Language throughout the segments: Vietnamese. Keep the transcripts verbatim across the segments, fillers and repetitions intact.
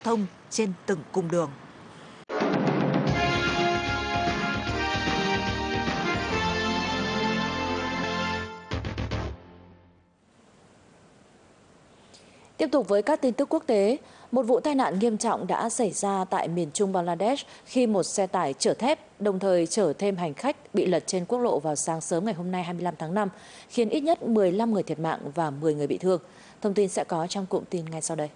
thông trên từng cung đường. Tiếp tục với các tin tức quốc tế, một vụ tai nạn nghiêm trọng đã xảy ra tại miền trung Bangladesh khi một xe tải chở thép đồng thời chở thêm hành khách bị lật trên quốc lộ vào sáng sớm ngày hôm nay hai mươi lăm tháng năm, khiến ít nhất mười lăm người thiệt mạng và mười người bị thương. Thông tin sẽ có trong cụm tin ngay sau đây.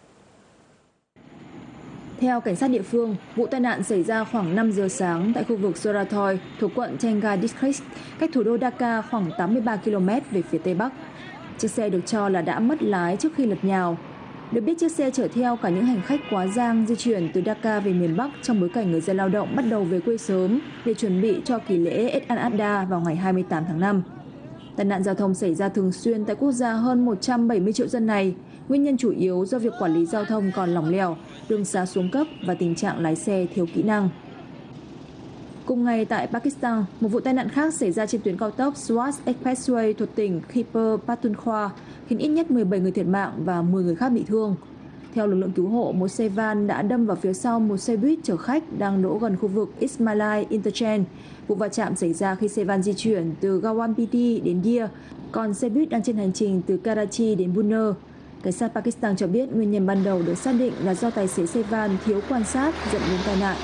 Theo cảnh sát địa phương, vụ tai nạn xảy ra khoảng năm giờ sáng tại khu vực Surathoi thuộc quận Tengai District, cách thủ đô Dhaka khoảng tám mươi ba ki lô mét về phía tây bắc. Chiếc xe được cho là đã mất lái trước khi lật nhào. Được biết chiếc xe chở theo cả những hành khách quá giang di chuyển từ Dhaka về miền Bắc trong bối cảnh người dân lao động bắt đầu về quê sớm để chuẩn bị cho kỳ lễ Eid al-Adha vào ngày hai mươi tám tháng năm. Tai nạn giao thông xảy ra thường xuyên tại quốc gia hơn một trăm bảy mươi triệu dân này. Nguyên nhân chủ yếu do việc quản lý giao thông còn lỏng lẻo, đường xá xuống cấp và tình trạng lái xe thiếu kỹ năng. Cùng ngày tại Pakistan, một vụ tai nạn khác xảy ra trên tuyến cao tốc Swat Expressway thuộc tỉnh Khyber Pakhtunkhwa, khiến ít nhất mười bảy người thiệt mạng và mười người khác bị thương. Theo lực lượng cứu hộ, một xe van đã đâm vào phía sau một xe buýt chở khách đang đỗ gần khu vực Ismailai Interchange. Vụ va chạm xảy ra khi xe van di chuyển từ Rawalpindi đến Dia, còn xe buýt đang trên hành trình từ Karachi đến Buner. Cảnh sát Pakistan cho biết nguyên nhân ban đầu được xác định là do tài xế xe van thiếu quan sát dẫn đến tai nạn.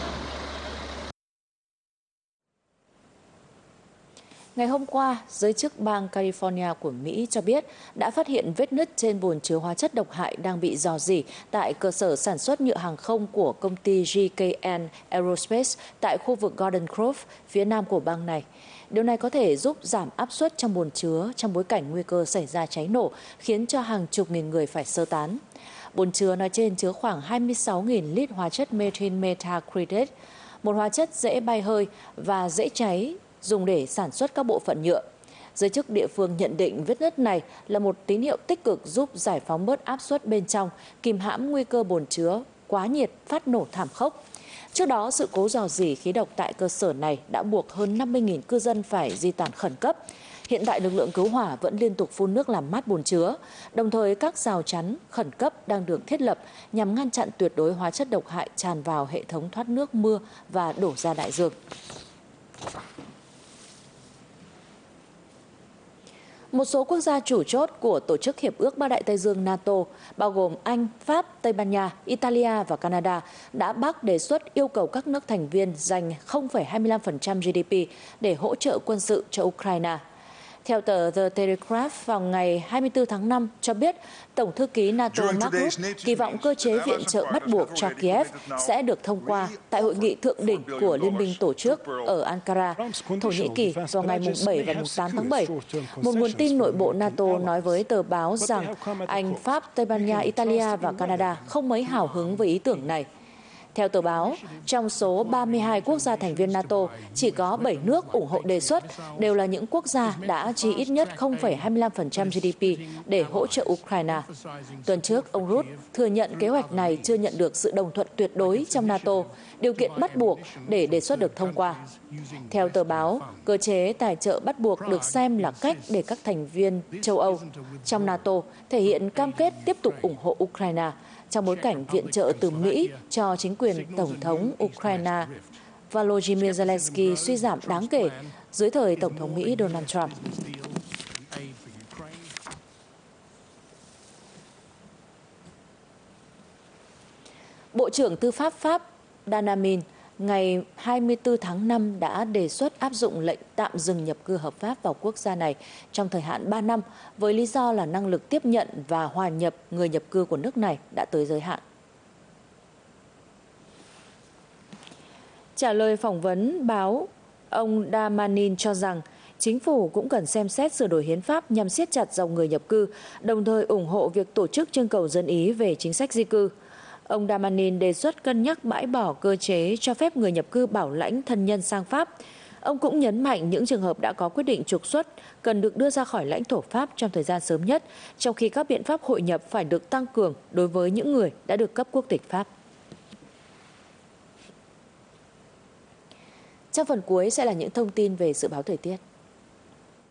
Ngày hôm qua, giới chức bang California của Mỹ cho biết đã phát hiện vết nứt trên bồn chứa hóa chất độc hại đang bị rò rỉ tại cơ sở sản xuất nhựa hàng không của công ty G K N Aerospace tại khu vực Garden Grove, phía nam của bang này. Điều này có thể giúp giảm áp suất trong bồn chứa trong bối cảnh nguy cơ xảy ra cháy nổ, khiến cho hàng chục nghìn người phải sơ tán. Bồn chứa nói trên chứa khoảng hai mươi sáu nghìn lít hóa chất methyl methacrylate, một hóa chất dễ bay hơi và dễ cháy dùng để sản xuất các bộ phận nhựa. Giới chức địa phương nhận định vết nứt này là một tín hiệu tích cực giúp giải phóng bớt áp suất bên trong, kìm hãm nguy cơ bồn chứa quá nhiệt phát nổ thảm khốc. Trước đó, sự cố rò rỉ khí độc tại cơ sở này đã buộc hơn năm mươi nghìn cư dân phải di tản khẩn cấp. Hiện tại lực lượng cứu hỏa vẫn liên tục phun nước làm mát bồn chứa, đồng thời các rào chắn khẩn cấp đang được thiết lập nhằm ngăn chặn tuyệt đối hóa chất độc hại tràn vào hệ thống thoát nước mưa và đổ ra đại dương. Một số quốc gia chủ chốt của Tổ chức Hiệp ước Bắc Đại Tây Dương NATO, bao gồm Anh, Pháp, Tây Ban Nha, Italia và Canada, đã bác đề xuất yêu cầu các nước thành viên dành không phẩy hai mươi lăm phần trăm G D P để hỗ trợ quân sự cho Ukraine. Theo tờ The Telegraph vào ngày hai mươi tư tháng năm cho biết, Tổng thư ký NATO Mark Rutte kỳ vọng cơ chế viện trợ bắt buộc cho Kiev sẽ được thông qua tại hội nghị thượng đỉnh của Liên minh tổ chức ở Ankara, Thổ Nhĩ Kỳ vào ngày bảy và tám tháng bảy. Một nguồn tin nội bộ NATO nói với tờ báo rằng Anh, Pháp, Tây Ban Nha, Italia và Canada không mấy hào hứng với ý tưởng này. Theo tờ báo, trong số ba mươi hai quốc gia thành viên NATO, chỉ có bảy nước ủng hộ đề xuất, đều là những quốc gia đã chi ít nhất không phẩy hai mươi lăm phần trăm G D P để hỗ trợ Ukraine. Tuần trước, ông Rutte thừa nhận kế hoạch này chưa nhận được sự đồng thuận tuyệt đối trong NATO, điều kiện bắt buộc để đề xuất được thông qua. Theo tờ báo, cơ chế tài trợ bắt buộc được xem là cách để các thành viên châu Âu trong NATO thể hiện cam kết tiếp tục ủng hộ Ukraine, trong bối cảnh viện trợ từ Mỹ cho chính quyền Tổng thống Ukraine Volodymyr Zelensky suy giảm đáng kể dưới thời Tổng thống Mỹ Donald Trump. Bộ trưởng Tư pháp Pháp Danamin ngày hai mươi tư tháng năm đã đề xuất áp dụng lệnh tạm dừng nhập cư hợp pháp vào quốc gia này trong thời hạn ba năm với lý do là năng lực tiếp nhận và hòa nhập người nhập cư của nước này đã tới giới hạn. Trả lời phỏng vấn báo, ông Damanin cho rằng chính phủ cũng cần xem xét sửa đổi hiến pháp nhằm siết chặt dòng người nhập cư, đồng thời ủng hộ việc tổ chức trưng cầu dân Ý về chính sách di cư. Ông Damanin đề xuất cân nhắc bãi bỏ cơ chế cho phép người nhập cư bảo lãnh thân nhân sang Pháp. Ông cũng nhấn mạnh những trường hợp đã có quyết định trục xuất cần được đưa ra khỏi lãnh thổ Pháp trong thời gian sớm nhất, trong khi các biện pháp hội nhập phải được tăng cường đối với những người đã được cấp quốc tịch Pháp. Trong phần cuối sẽ là những thông tin về dự báo thời tiết.